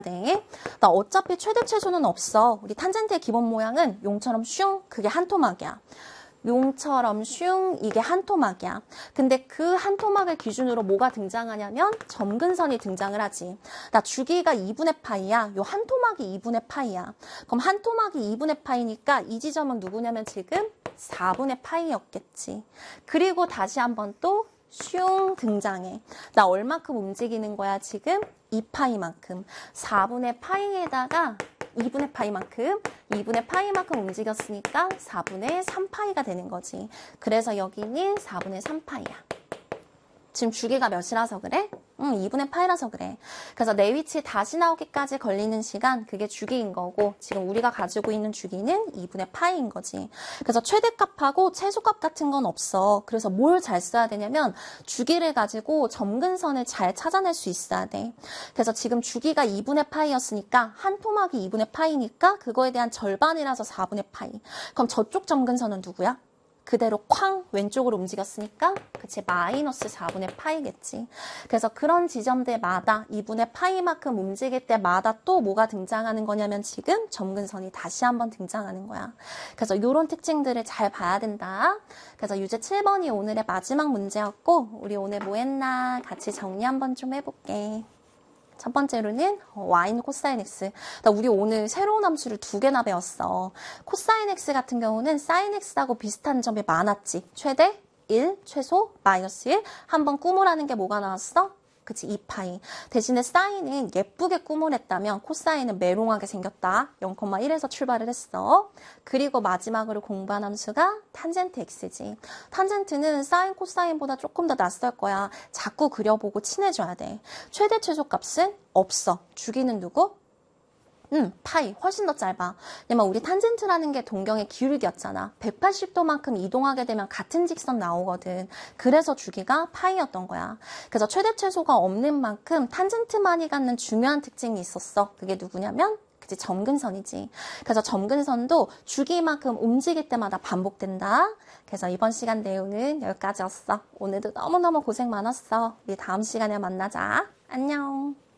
네. 나 어차피 최대 최소는 없어. 우리 탄젠트의 기본 모양은 용처럼 슝, 그게 한 토막이야. 용처럼 슝, 이게 한 토막이야. 근데 그 한 토막을 기준으로 뭐가 등장하냐면 점근선이 등장을 하지. 나 주기가 2분의 파이야. 요 한 토막이 2분의 파이야. 그럼 한 토막이 2분의 파이니까 이 지점은 누구냐면 지금 4분의 파이였겠지. 그리고 다시 한번 또 슝 등장해. 나 얼마큼 움직이는 거야 지금? 2파이만큼. 4분의 파이에다가 2분의 파이만큼 움직였으니까 4분의 3파이가 되는 거지. 그래서 여기는 4분의 3파이야. 지금 주기가 몇이라서 그래? 2분의 파이라서 그래. 그래서 내 위치에 다시 나오기까지 걸리는 시간, 그게 주기인 거고, 지금 우리가 가지고 있는 주기는 2분의 파이인 거지. 그래서 최대값하고 최소값 같은 건 없어. 그래서 뭘 잘 써야 되냐면 주기를 가지고 점근선을 잘 찾아낼 수 있어야 돼. 그래서 지금 주기가 2분의 파이였으니까 한 토막이 2분의 파이니까 그거에 대한 절반이라서 4분의 파이. 그럼 저쪽 점근선은 누구야? 그대로 쾅 왼쪽으로 움직였으니까 그치 마이너스 4분의 파이겠지. 그래서 그런 지점들마다 2분의 파이만큼 움직일 때마다 또 뭐가 등장하는 거냐면 지금 점근선이 다시 한번 등장하는 거야. 그래서 이런 특징들을 잘 봐야 된다. 그래서 유제 7번이 오늘의 마지막 문제였고 우리 오늘 뭐 했나 같이 정리 한번 좀 해볼게. 첫 번째로는 y는 코사인 x. 우리 오늘 새로운 함수를 2개나 배웠어. 코사인 x 같은 경우는 사인 x하고 비슷한 점이 많았지. 최대 1, 최소 마이너스 1. 한번 꾸물하는 게 뭐가 나왔어? 그치, 2파이. 대신에 사인은 예쁘게 꾸물했다면 코사인은 메롱하게 생겼다. 0,1에서 출발을 했어. 그리고 마지막으로 공부한 함수가 탄젠트 x지. 탄젠트는 사인, 코사인보다 조금 더 낯설 거야. 자꾸 그려보고 친해져야 돼. 최대 최소값은 없어. 주기는 누구? 파이. 훨씬 더 짧아. 왜냐면 우리 탄젠트라는 게 동경의 기울기였잖아. 180도만큼 이동하게 되면 같은 직선 나오거든. 그래서 주기가 파이였던 거야. 그래서 최대 최소가 없는 만큼 탄젠트만이 갖는 중요한 특징이 있었어. 그게 누구냐면 그치 점근선이지. 그래서 점근선도 주기만큼 움직일 때마다 반복된다. 그래서 이번 시간 내용은 여기까지였어. 오늘도 너무너무 고생 많았어. 우리 다음 시간에 만나자. 안녕.